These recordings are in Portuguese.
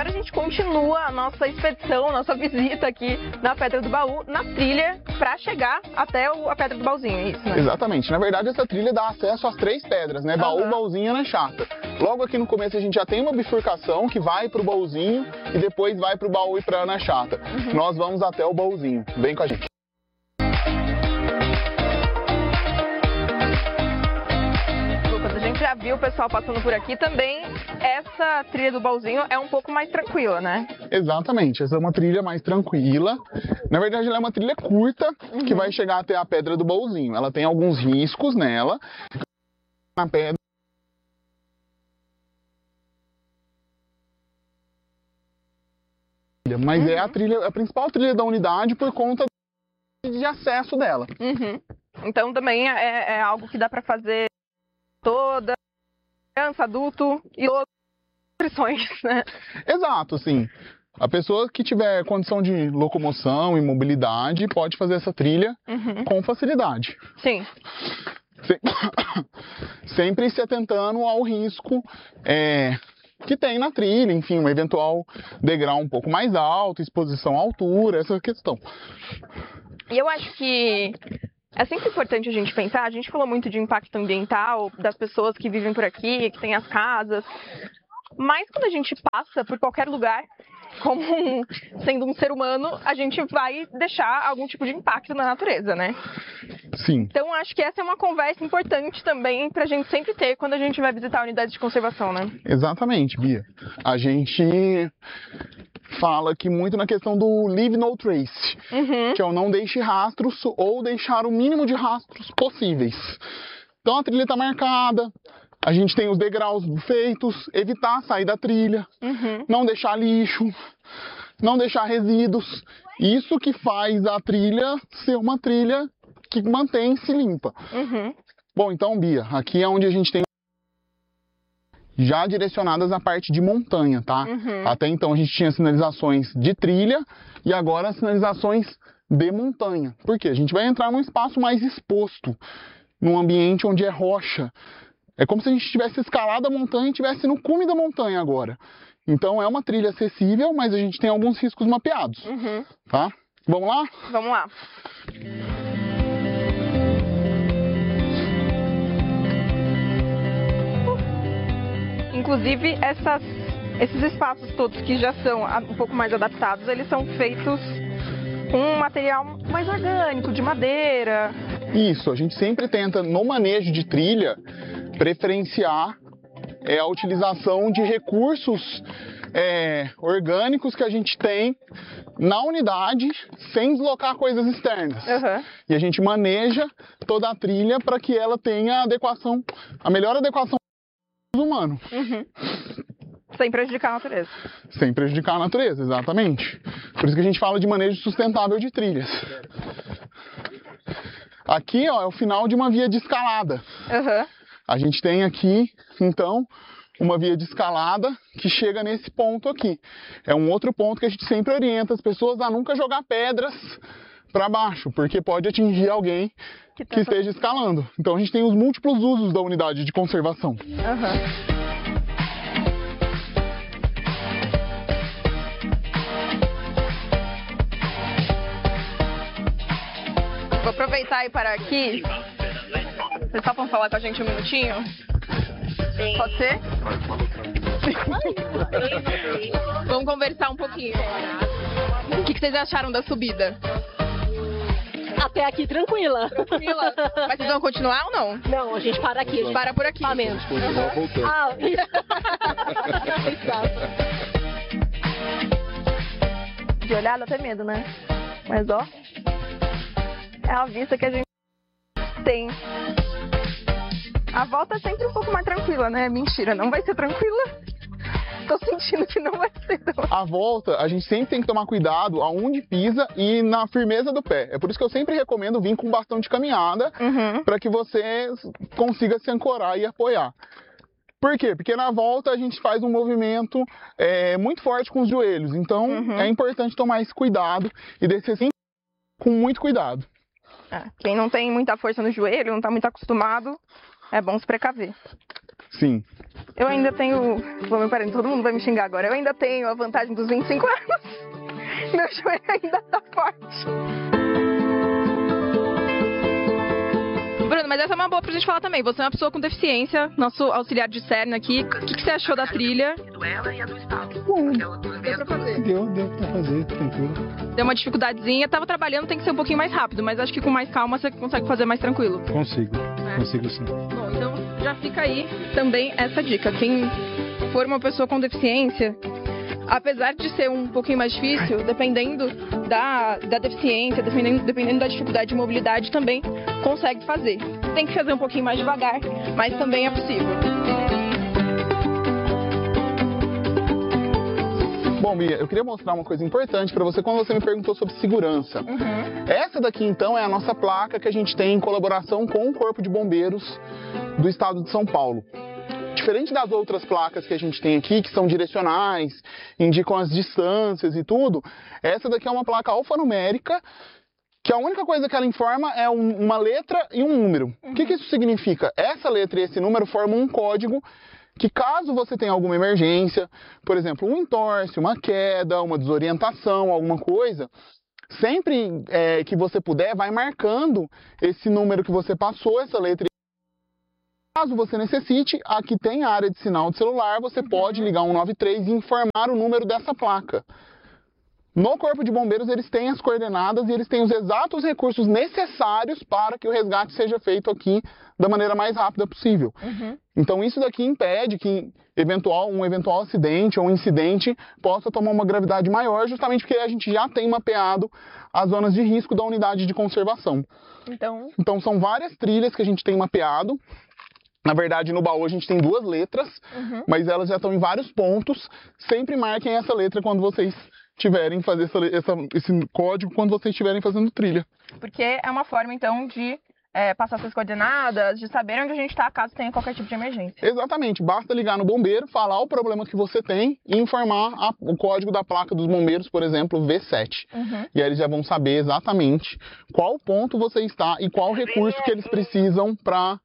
agora a gente continua a nossa expedição, nossa visita aqui na Pedra do Baú, na trilha, para chegar até a Pedra do Baúzinho, é isso, né? Exatamente. Na verdade, essa trilha dá acesso às 3 pedras, né? Baú, Baúzinho e Anachata. Logo aqui no começo a gente já tem uma bifurcação que vai pro Baúzinho e depois vai pro Baú e pra Anachata. Nós vamos até o Baúzinho. Vem com a gente. A gente já viu o pessoal passando por aqui também. Essa trilha do Baúzinho é um pouco mais tranquila, né? Exatamente, essa é uma trilha mais tranquila. Na verdade, ela é uma trilha curta que vai chegar até a Pedra do Baúzinho. Ela tem alguns riscos nela. Na pedra. Mas é a principal trilha da unidade por conta de acesso dela. Então também é algo que dá para fazer toda criança, adulto e outras restrições, né? Exato, sim. A pessoa que tiver condição de locomoção e mobilidade pode fazer essa trilha com facilidade. Sim. Sempre se atentando ao risco que tem na trilha, enfim, um eventual degrau um pouco mais alto, exposição à altura, essa questão. E eu acho que é sempre importante a gente pensar, a gente falou muito de impacto ambiental, das pessoas que vivem por aqui, que têm as casas, mas quando a gente passa por qualquer lugar, sendo um ser humano, a gente vai deixar algum tipo de impacto na natureza, né? Sim. Então acho que essa é uma conversa importante também pra gente sempre ter quando a gente vai visitar a unidade de conservação, né? Exatamente, Bia. A gente fala aqui muito na questão do leave no trace, que é o não deixe rastros ou deixar o mínimo de rastros possíveis. Então a trilha está marcada, a gente tem os degraus feitos, evitar sair da trilha, não deixar lixo, não deixar resíduos. Isso que faz a trilha ser uma trilha que mantém-se limpa. Bom, então, Bia, aqui é onde a gente tem já direcionadas à parte de montanha, tá? Até então a gente tinha sinalizações de trilha e agora sinalizações de montanha. Por quê? A gente vai entrar num espaço mais exposto, num ambiente onde é rocha. É como se a gente tivesse escalado a montanha e estivesse no cume da montanha agora. Então é uma trilha acessível, mas a gente tem alguns riscos mapeados, tá? Vamos lá? Vamos lá. Inclusive, esses espaços todos que já são um pouco mais adaptados, eles são feitos com um material mais orgânico, de madeira. Isso, a gente sempre tenta, no manejo de trilha, preferenciar a utilização de recursos orgânicos que a gente tem na unidade, sem deslocar coisas externas. E a gente maneja toda a trilha para que ela tenha a melhor adequação humano. Sem prejudicar a natureza. Sem prejudicar a natureza, exatamente. Por isso que a gente fala de manejo sustentável de trilhas. Aqui, ó, é o final de uma via de escalada. A gente tem aqui, então, uma via de escalada que chega nesse ponto aqui. É um outro ponto que a gente sempre orienta as pessoas a nunca jogar pedras para baixo, porque pode atingir alguém que esteja escalando. Então a gente tem os múltiplos usos da unidade de conservação. Vou aproveitar e parar aqui. Vocês só vão falar com a gente um minutinho? Pode ser? Vamos conversar um pouquinho. O que vocês acharam da subida? Até aqui tranquila. Tranquila? Mas vocês vão continuar ou não? Não, a gente para aqui. A gente para por aqui. Menos. De olhar dá até medo, né? Mas ó, é a vista que a gente tem. A volta é sempre um pouco mais tranquila, né? Mentira, não vai ser tranquila. Tô sentindo que não vai ser. Não. A volta, a gente sempre tem que tomar cuidado aonde pisa e na firmeza do pé. É por isso que eu sempre recomendo vir com bastão de caminhada, para que você consiga se ancorar e apoiar. Por quê? Porque na volta a gente faz um movimento muito forte com os joelhos. Então é importante tomar esse cuidado e descer sempre com muito cuidado. Quem não tem muita força no joelho, não está muito acostumado, É bom se precaver. Sim. Eu ainda tenho... todo mundo vai me xingar agora. Eu ainda tenho a vantagem dos 25 anos. Meu joelho ainda tá forte. Bruno, mas essa é uma boa pra gente falar também. Você é uma pessoa com deficiência, nosso auxiliar de cerne aqui. O que você achou da trilha? Bom, Deu pra fazer. deu pra fazer, tranquilo. Deu uma dificuldadezinha. Tava trabalhando, tem que ser um pouquinho mais rápido, mas acho que com mais calma você consegue fazer mais tranquilo. Consigo sim. Bom, então já fica aí também essa dica. Quem for uma pessoa com deficiência, apesar de ser um pouquinho mais difícil, dependendo da deficiência, dependendo da dificuldade de mobilidade, também consegue fazer. Tem que fazer um pouquinho mais devagar, mas também é possível. Bom, Bia, eu queria mostrar uma coisa importante para você quando você me perguntou sobre segurança. Essa daqui, então, é a nossa placa que a gente tem em colaboração com o Corpo de Bombeiros do Estado de São Paulo. Diferente das outras placas que a gente tem aqui, que são direcionais, indicam as distâncias e tudo, essa daqui é uma placa alfanumérica, que a única coisa que ela informa é uma letra e um número. O que isso significa? Essa letra e esse número formam um código que, caso você tenha alguma emergência, por exemplo, um entorse, uma queda, uma desorientação, alguma coisa, sempre que você puder, vai marcando esse número que você passou, essa letra. Caso você necessite, aqui tem a área de sinal de celular, você pode ligar 193 e informar o número dessa placa. No Corpo de Bombeiros, eles têm as coordenadas e eles têm os exatos recursos necessários para que o resgate seja feito aqui da maneira mais rápida possível. Então, isso daqui impede que um eventual acidente ou incidente possa tomar uma gravidade maior, justamente porque a gente já tem mapeado as zonas de risco da unidade de conservação. Então são várias trilhas que a gente tem mapeado. Na verdade, no baú a gente tem 2 letras, mas elas já estão em vários pontos. Sempre marquem essa letra quando vocês tiverem fazer esse código, quando vocês estiverem fazendo trilha. Porque é uma forma, então, de passar essas coordenadas, de saber onde a gente está, caso tenha qualquer tipo de emergência. Exatamente. Basta ligar no bombeiro, falar o problema que você tem e informar o código da placa dos bombeiros, por exemplo, V7. E aí eles já vão saber exatamente qual ponto você está e qual recurso que eles precisam para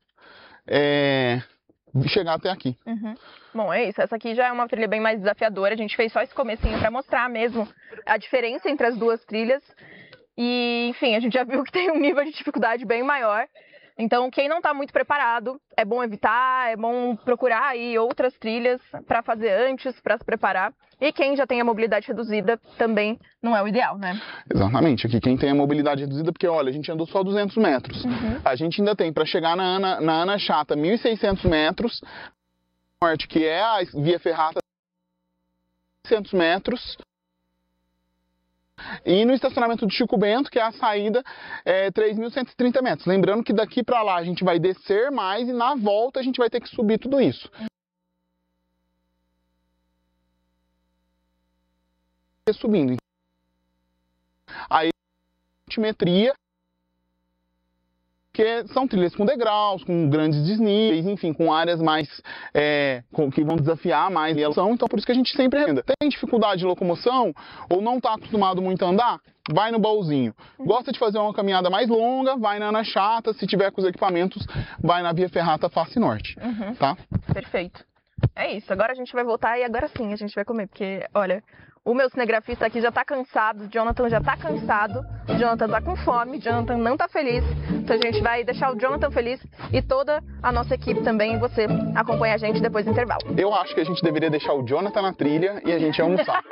chegar até aqui. Bom, é isso. Essa aqui já é uma trilha bem mais desafiadora. A gente fez só esse comecinho para mostrar mesmo a diferença entre as duas trilhas. E, enfim, a gente já viu que tem um nível de dificuldade bem maior. Então, quem não está muito preparado, é bom evitar, é bom procurar aí outras trilhas para fazer antes, para se preparar. E quem já tem a mobilidade reduzida também não é o ideal, né? Exatamente. Aqui quem tem a mobilidade reduzida, porque olha, a gente andou só 200 metros. A gente ainda tem para chegar na Ana Chata 1.600 metros, norte, que é a via ferrata, 600 metros. E no estacionamento do Chico Bento, que é a saída, 3.130 metros. Lembrando que daqui para lá a gente vai descer mais e na volta a gente vai ter que subir tudo isso. Subindo. Aí, altimetria, que são trilhas com degraus, com grandes desníveis, enfim, com áreas mais que vão desafiar mais a evolução. Então, por isso que a gente sempre recomenda. Tem dificuldade de locomoção ou não está acostumado muito a andar? Vai no baúzinho. Gosta de fazer uma caminhada mais longa? Vai na Ana Chata. Se tiver com os equipamentos, vai na via ferrata Face Norte. Tá? Perfeito. É isso. Agora a gente vai voltar e agora sim a gente vai comer, porque, olha, o meu cinegrafista aqui já tá cansado, o Jonathan já tá cansado, o Jonathan tá com fome, o Jonathan não tá feliz. Então a gente vai deixar o Jonathan feliz e toda a nossa equipe também, e você acompanha a gente depois do intervalo. Eu acho que a gente deveria deixar o Jonathan na trilha e a gente almoçar.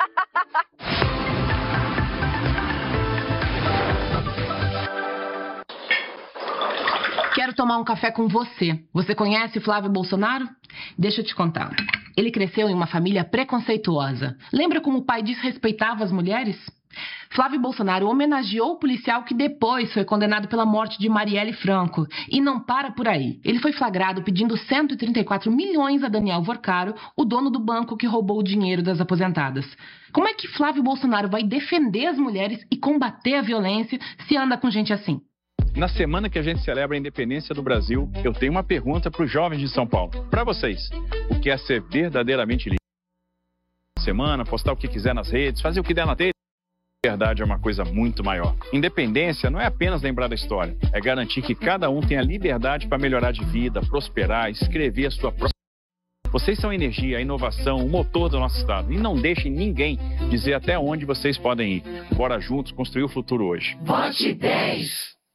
Quero tomar um café com você. Você conhece Flávio Bolsonaro? Deixa eu te contar. Ele cresceu em uma família preconceituosa. Lembra como o pai desrespeitava as mulheres? Flávio Bolsonaro homenageou o policial que depois foi condenado pela morte de Marielle Franco. E não para por aí. Ele foi flagrado pedindo 134 milhões a Daniel Vorcaro, o dono do banco que roubou o dinheiro das aposentadas. Como é que Flávio Bolsonaro vai defender as mulheres e combater a violência se anda com gente assim? Na semana que a gente celebra a independência do Brasil, eu tenho uma pergunta para os jovens de São Paulo. Para vocês, o que é ser verdadeiramente livre? Semana, postar o que quiser nas redes, fazer o que der na telha. Liberdade é uma coisa muito maior. Independência não é apenas lembrar da história, é garantir que cada um tenha liberdade para melhorar de vida, prosperar, escrever a sua própria. Vocês são a energia, a inovação, o motor do nosso estado. E não deixem ninguém dizer até onde vocês podem ir. Bora juntos construir o futuro hoje. Vote 10!